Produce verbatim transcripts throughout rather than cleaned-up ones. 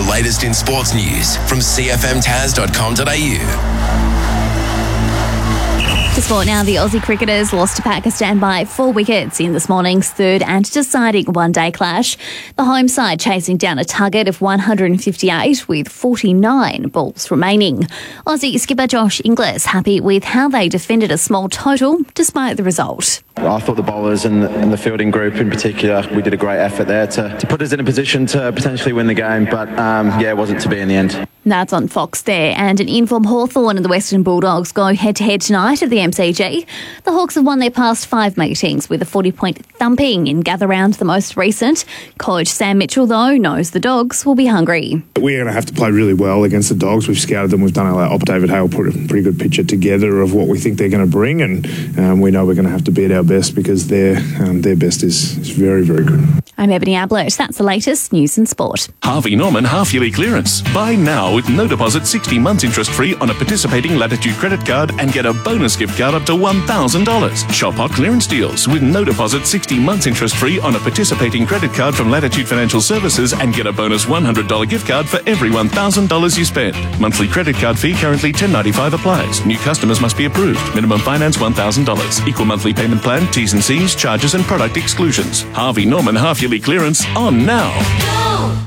latest in sports news from c f m taz dot com dot a u. To sport now, the Aussie cricketers lost to Pakistan by four wickets in this morning's third and deciding one-day clash. The home side chasing down a target of one hundred fifty-eight with forty-nine balls remaining. Aussie skipper Josh Inglis happy with how they defended a small total despite the result. I thought the bowlers and the, and the fielding group in particular, we did a great effort there to, to put us in a position to potentially win the game, but um, yeah, it wasn't to be in the end. That's on Fox there. And an in-form Hawthorn and the Western Bulldogs go head-to-head tonight at the M C G. The Hawks have won their past five meetings with a forty-point thumping in gather round, the most recent. Coach Sam Mitchell, though, knows the Dogs will be hungry. We're going to have to play really well against the Dogs. We've scouted them. We've done our op. David Hale put a pretty good picture together of what we think they're going to bring, and um, we know we're going to have to beat our best because their um, their best is, is very, very good. I'm Ebony Ablett. That's the latest news and sport. Harvey Norman half-yearly clearance. Buy now with no deposit, sixty months interest-free on a participating Latitude credit card and get a bonus gift card up to one thousand dollars. Shop hot clearance deals with no deposit, sixty months interest-free on a participating credit card from Latitude Financial Services and get a bonus one hundred dollars gift card for every one thousand dollars you spend. Monthly credit card fee currently ten ninety-five applies. New customers must be approved. Minimum finance one thousand dollars. Equal monthly payment plan, T's and C's, charges and product exclusions. Harvey Norman half-yearly clearance on now. Go!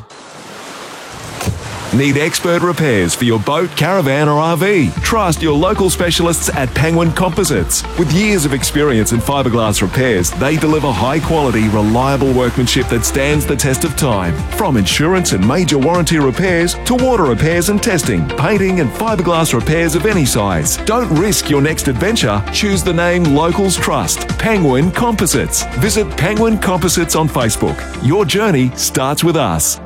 Need expert repairs for your boat, caravan or R V? Trust your local specialists at Penguin Composites. With years of experience in fiberglass repairs, they deliver high-quality, reliable workmanship that stands the test of time. From insurance and major warranty repairs to water repairs and testing, painting and fiberglass repairs of any size. Don't risk your next adventure. Choose the name locals trust. Penguin Composites. Visit Penguin Composites on Facebook. Your journey starts with us.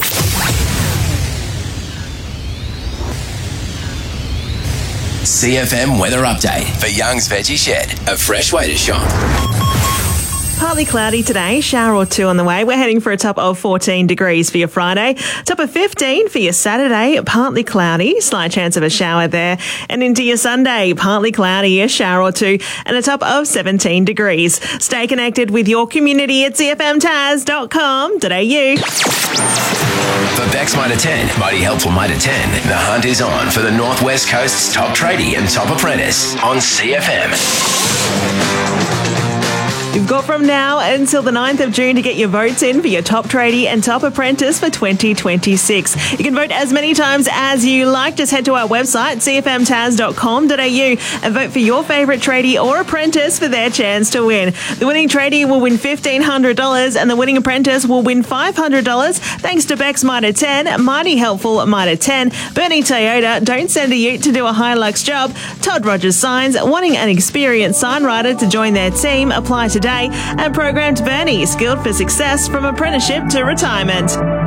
C F M weather update for Young's Veggie Shed, a fresh way to shop. Partly cloudy today, shower or two on the way. We're heading for a top of fourteen degrees for your Friday, top of fifteen for your Saturday, partly cloudy, slight chance of a shower there. And into your Sunday, partly cloudy, a shower or two, and a top of seventeen degrees. Stay connected with your community at c f m taz dot com dot a u. For Bex Mitre ten, Mighty Helpful Mitre ten, the hunt is on for the North West Coast's top tradie and top apprentice on C F M. You've got from now until the ninth of June to get your votes in for your top tradie and top apprentice for twenty twenty-six. You can vote as many times as you like. Just head to our website, c f m taz dot com dot a u, and vote for your favourite tradie or apprentice for their chance to win. The winning tradie will win fifteen hundred dollars and the winning apprentice will win five hundred dollars thanks to Bex Mitre ten, Mighty Helpful Mitre ten, Bernie Toyota, Don't Send a Ute to do a Hilux job, Todd Rogers Signs, wanting an experienced sign writer to join their team. Apply today. And Programmed Bernie, skilled for success from apprenticeship to retirement.